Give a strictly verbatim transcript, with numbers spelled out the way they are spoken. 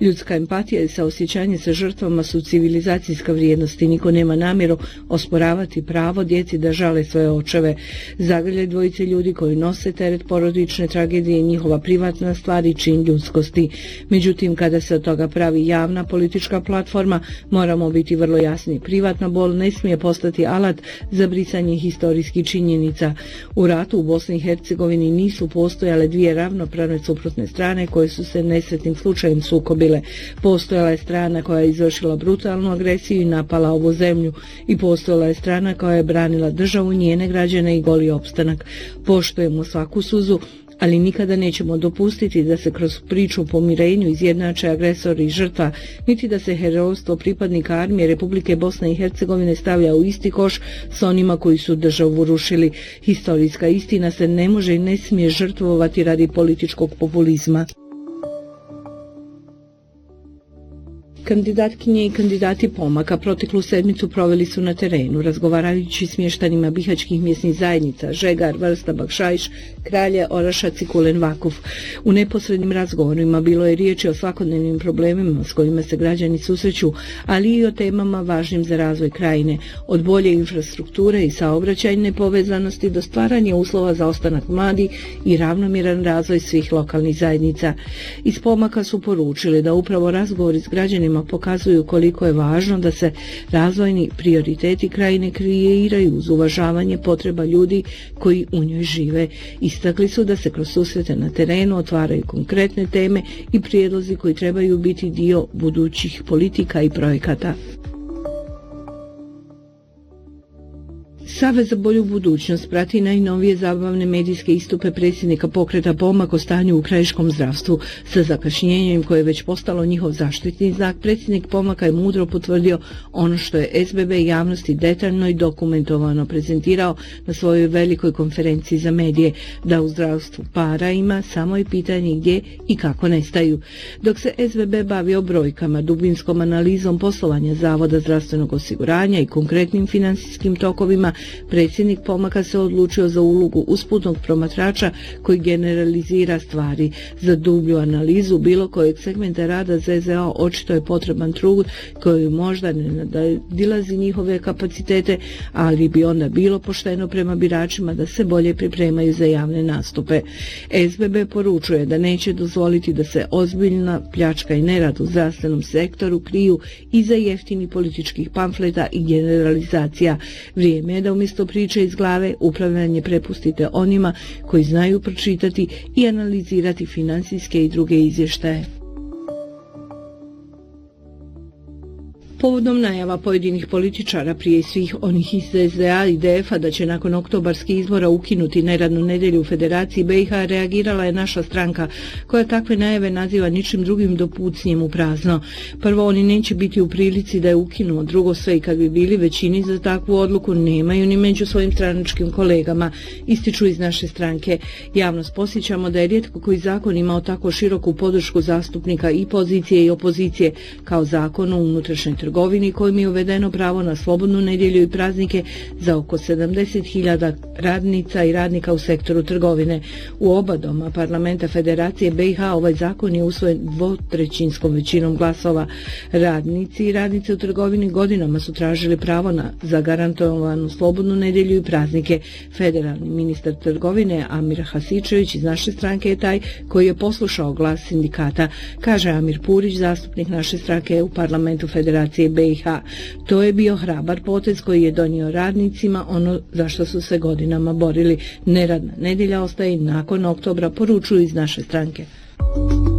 Ljudska empatija i saosjećanje sa žrtvama su civilizacijska vrijednost i niko nema namjeru osporavati pravo djeci da žale svoje očeve. Zagrljaj dvojice ljudi koji nose teret porodične tragedije i njihova privatna stvar i čin ljudskosti. Međutim, kada se od toga pravi javna politička platforma, moramo biti vrlo jasni. Privatna bol ne smije postati alat za brisanje historijskih činjenica. U ratu u Bosni i Hercegovini nisu postojale dvije ravnopravne suprotne strane koje su se nesretnim slučajem sukobile. Postojala je strana koja je izvršila brutalnu agresiju i napala ovu zemlju i postojala je strana koja je branila državu, njene građane i goli opstanak. Poštujemo svaku suzu, ali nikada nećemo dopustiti da se kroz priču o pomirenju izjednače agresor i žrtva, niti da se herojstvo pripadnika armije Republike Bosne i Hercegovine stavlja u isti koš s onima koji su državu rušili. Historijska istina se ne može i ne smije žrtvovati radi političkog populizma. Kandidatkinje i kandidati pomaka proteklu sedmicu proveli su na terenu, razgovarajući s mještanima bihaćkih mjesnih zajednica Žegar, Vrsta, Bakšajš, Kralje, Orašac i Kulen Vakuf. U neposrednim razgovorima bilo je riječi o svakodnevnim problemima s kojima se građani susreću, ali i o temama važnim za razvoj krajine, od bolje infrastrukture i saobraćajne povezanosti do stvaranja uslova za ostanak mladi i ravnomjeran razvoj svih lokalnih zajednica. Iz pomaka su poručili da upravo razgovori s građanima pokazuju koliko je važno da se razvojni prioriteti krajine kreiraju uz uvažavanje potreba ljudi koji u njoj žive. Istakli su da se kroz susrete na terenu otvaraju konkretne teme i prijedlozi koji trebaju biti dio budućih politika i projekata. Savez za bolju budućnost prati najnovije zabavne medijske istupe predsjednika pokreta Pomak o stanju u krajiškom zdravstvu. Sa zakašnjenjem koje je već postalo njihov zaštitni znak, predsjednik Pomaka je mudro potvrdio ono što je S B B javnosti detaljno i dokumentovano prezentirao na svojoj velikoj konferenciji za medije, da u zdravstvu para ima, samo je pitanje gdje i kako nestaju. Dok se S B B bavio brojkama, dubinskom analizom poslovanja Zavoda zdravstvenog osiguranja i konkretnim financijskim tokovima, predsjednik Pomaka se odlučio za ulogu usputnog promatrača koji generalizira stvari. Za dublju analizu bilo kojeg segmenta rada Z Z O očito je potreban trud koji možda ne nadilazi njihove kapacitete, ali bi onda bilo pošteno prema biračima da se bolje pripremaju za javne nastupe. S B B poručuje da neće dozvoliti da se ozbiljna pljačka i nerad u zdravstvenom sektoru kriju iza jeftinih političkih pamfleta i generalizacija. Vrijeme je da umjesto priče iz glave upravljanje prepustite onima koji znaju pročitati i analizirati financijske i druge izvještaje. Povodom najava pojedinih političara, prije svih onih iz S D A i D F-a, da će nakon oktobarskih izbora ukinuti neradnu nedjelju u Federaciji B i H, reagirala je naša stranka, koja takve najave naziva ničim drugim do pucnjem u prazno. Prvo, oni neće biti u prilici da je ukinu, drugo, sve i kad bi bili većini za takvu odluku, nemaju ni među svojim stranačkim kolegama, ističu iz naše stranke. Javnost posjećamo da je rijetko koji zakon imao tako široku podršku zastupnika i pozicije i opozicije kao zakon o unutrašnjoj trgovini, kojim je uvedeno pravo na slobodnu nedjelju i praznike za oko sedamdeset hiljada radnica i radnika u sektoru trgovine. U oba doma parlamenta Federacije B i H ovaj zakon je usvojen dvotrećinskom većinom glasova. Radnici i radnice u trgovini godinama su tražili pravo na zagarantovanu slobodnu nedjelju i praznike. Federalni ministar trgovine Amir Hasičević iz naše stranke je taj koji je poslušao glas sindikata, kaže Amir Purić, zastupnik naše stranke u parlamentu Federacije B i H. To je bio hrabar potez koji je donio radnicima ono za što su se godinama borili. Neradna nedjelja ostaje nakon oktobra, poručuju iz naše stranke.